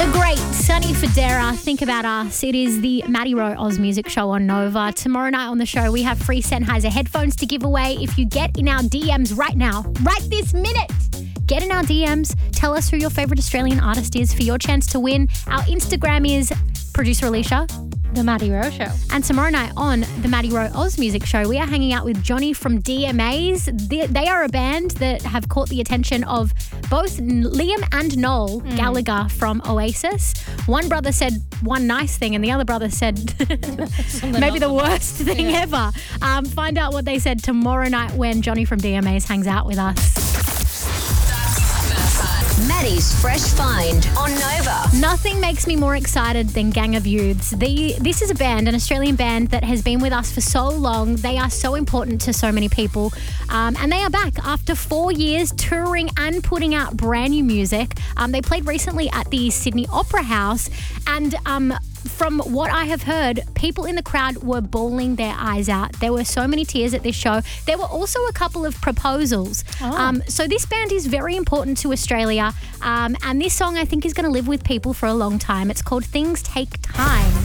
The great Sonny Fodera, Think About Us. It is the Maddie Rowe Oz Music Show on Nova. Tomorrow night on the show, we have free Sennheiser headphones to give away. If you get in our DMs right now, right this minute, get in our DMs, tell us who your favourite Australian artist is for your chance to win. Our Instagram is producer Alicia. The Maddie Rowe Show. And tomorrow night on the Maddie Rowe Oz Music Show, we are hanging out with Johnny from DMAs. They are a band that have caught the attention of both Liam and Noel Gallagher from Oasis. One brother said one nice thing and the other brother said maybe the worst thing ever. Find out what they said tomorrow night when Johnny from DMAs hangs out with us. Maddie's Fresh Find on Nova. Nothing makes me more excited than Gang of Youths. This is a band, an Australian band that has been with us for so long. They are so important to so many people. And they are back after 4 years touring and putting out brand new music. They played recently at the Sydney Opera House. And from what I have heard, people in the crowd were bawling their eyes out. There were so many tears at this show. There were also a couple of proposals. So this band is very important to Australia. And this song, I think, is going to live with people for a long time. It's called Things Take Time.